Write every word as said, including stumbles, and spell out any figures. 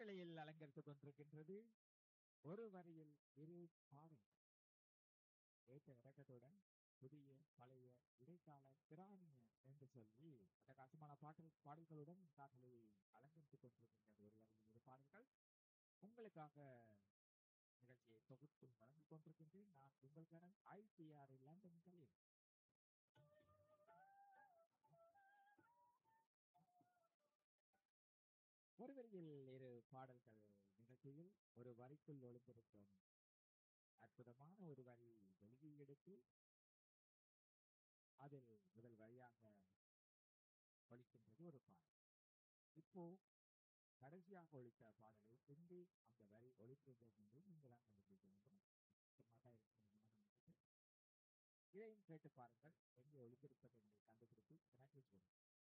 காற்றலையில் அலங்கரித்துக் கொண்டிருக்கின்றது ஒரு வரியில் இரு பாடல்கள். ஏற்ற இறக்கத்துடன் புதிய பழைய இடைக்கால பிராணிய என்று சொல்லி அட்டகாசமான பாடல் பாடல்களுடன் காற்றலையை அலங்கரித்துக் கொண்டிருக்கின்றது ஒரு வரியில் இரு பாடல்கள். உங்களுக்காக நிகழ்ச்சியை தொகுத்து வழங்கிக் கொண்டிருக்கின்றேன். நான் உங்களுக்கான ஐசிஆர் லண்டன் கலில். ஒரு வரியில் இரு பாடல்கள் நிகழ்ச்சியில் ஒரு வரிக்குள் ஒளிந்திருக்கும் அற்புதமான ஒரு வரி வெளியே எடுத்து அதில் முதல் வரியாக ஒலிக்கின்றது ஒரு பாடல். இப்போ கடைசியாக ஒலித்த பாடலை எங்கே அந்த வரி ஒலிக்கின்றது என்று நீங்கள் தான் கண்டுபிடிக்க வேண்டும். சும்மா தான் இருக்கிறது. இதையும் கேட்டு பாருங்கள் எங்கே ஒலித்திருப்பது என்று கண்டுபிடிக்க